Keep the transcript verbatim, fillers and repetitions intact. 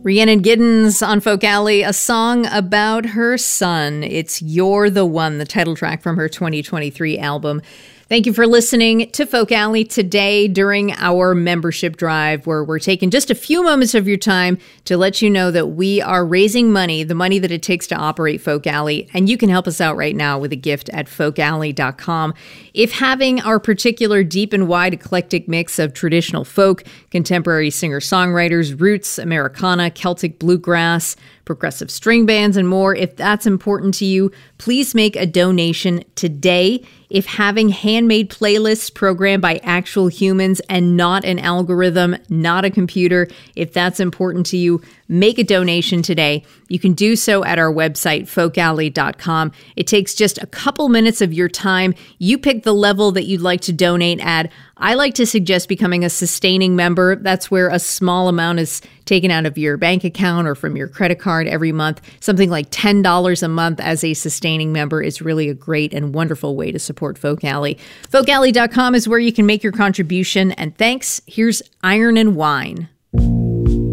Rhiannon Giddens on Folk Alley, a song about her son. It's You're the One, the title track from her twenty twenty-three album. Thank you for listening to Folk Alley today during our membership drive, where we're taking just a few moments of your time to let you know that we are raising money, the money that it takes to operate Folk Alley, and you can help us out right now with a gift at folk alley dot com. If having our particular deep and wide eclectic mix of traditional folk, contemporary singer-songwriters, roots, Americana, Celtic bluegrass, progressive string bands, and more, if that's important to you, please make a donation today. If having handmade playlists programmed by actual humans and not an algorithm, not a computer, if that's important to you, make a donation today. You can do so at our website, folk alley dot com. It takes just a couple minutes of your time. You pick the level that you'd like to donate at. I like to suggest becoming a sustaining member. That's where a small amount is taken out of your bank account or from your credit card every month. Something like ten dollars a month as a sustaining member is really a great and wonderful way to support Folk Alley. folk alley dot com is where you can make your contribution. And thanks. Here's Iron and Wine.